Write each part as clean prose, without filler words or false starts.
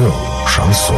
Радио «Шансон».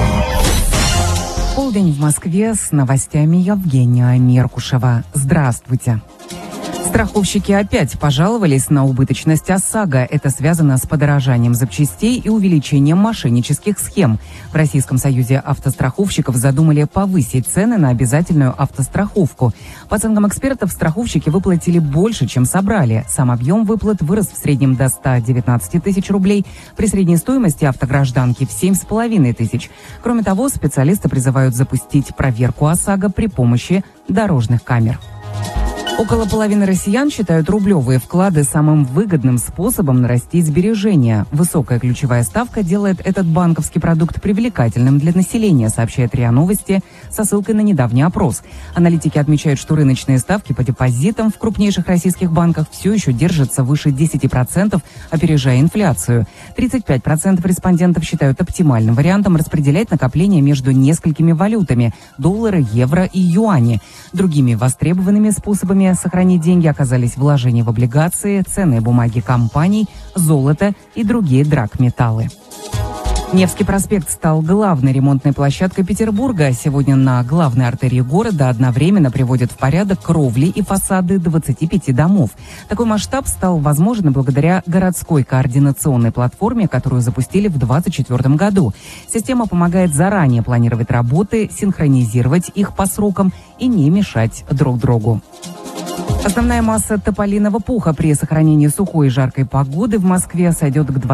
Полдень в Москве, с новостями Евгения Меркушева. Здравствуйте. Страховщики опять пожаловались на убыточность ОСАГО. Это связано с подорожанием запчастей и увеличением мошеннических схем. В Российском союзе автостраховщиков задумали повысить цены на обязательную автостраховку. По оценкам экспертов, страховщики выплатили больше, чем собрали. Сам объем выплат вырос в среднем до 119 тысяч рублей, при средней стоимости автогражданки в 7,5 тысяч. Кроме того, специалисты призывают запустить проверку ОСАГО при помощи дорожных камер. Около половины россиян считают рублевые вклады самым выгодным способом нарастить сбережения. Высокая ключевая ставка делает этот банковский продукт привлекательным для населения, сообщает РИА Новости со ссылкой на недавний опрос. Аналитики отмечают, что рыночные ставки по депозитам в крупнейших российских банках все еще держатся выше 10%, опережая инфляцию. 35% респондентов считают оптимальным вариантом распределять накопления между несколькими валютами – доллары, евро и юани. Другими востребованными способами сохранить деньги оказались вложения в облигации, ценные бумаги компаний, золото и другие драгметаллы. Невский проспект стал главной ремонтной площадкой Петербурга. Сегодня на главной артерии города одновременно приводят в порядок кровли и фасады 25 домов. Такой масштаб стал возможен благодаря городской координационной платформе, которую запустили в 2024 году. Система помогает заранее планировать работы, синхронизировать их по срокам и не мешать друг другу. Основная масса тополиного пуха при сохранении сухой и жаркой погоды в Москве сойдет к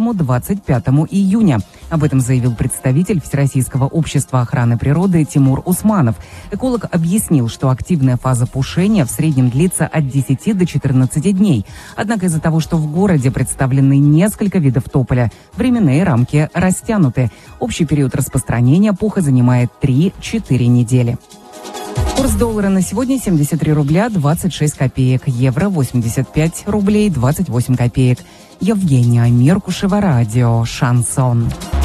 20-25 июня. Об этом заявил представитель Всероссийского общества охраны природы Тимур Усманов. Эколог объяснил, что активная фаза пушения в среднем длится от 10 до 14 дней. Однако из-за того, что в городе представлены несколько видов тополя, временные рамки растянуты. Общий период распространения пуха занимает 3-4 недели. Курс доллара на сегодня 73 рубля 26 копеек, евро 85 рублей 28 копеек. Евгения Меркушева, радио «Шансон».